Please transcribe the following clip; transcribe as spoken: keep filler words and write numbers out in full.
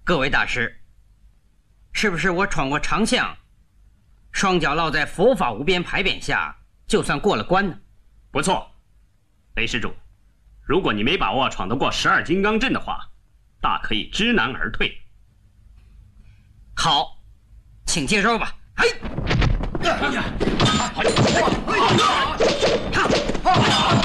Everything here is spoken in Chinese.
各位大师，是不是我闯过长巷，双脚落在佛法无边牌匾下，就算过了关呢？ 不错，雷施主，如果你没把握闯得过十二金刚阵的话，大可以知难而退。 好，请接招吧。嘿。